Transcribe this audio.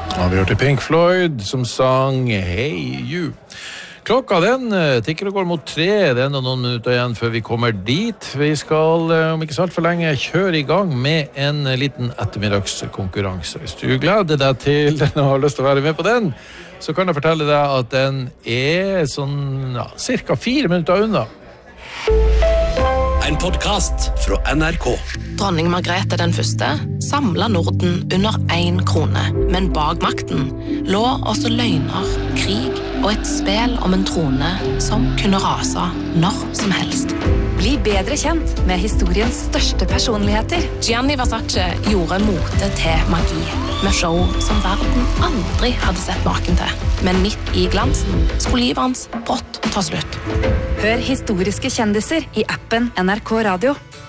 Ja, vi hørte Pink Floyd som sang Hey You. Klokka den tikker og går mot 3. Det er noen minutter igjen før vi kommer dit. Vi skal om ikke så alt for lenge kjøre i gang med en liten ettermiddagskonkurranse. Hvis du gleder deg til den og har lyst til å være med på den, så kan jeg fortelle deg at den er sånn, cirka 4 minutter unna. En podcast fra NRK. Dronning Margrethe den første samlet Norden under 1 krone. Men bak makten lå også løgner, krig og et spel om en trone som kunne rase når som helst. Bli bedre kjent med historiens største personligheter. Gianni Versace gjorde mote til magi, med show som verden aldri hadde sett maken til. Men midt i glansen skulle livet hans brått ta slutt. Hør historiske kjendiser i appen NRK Radio.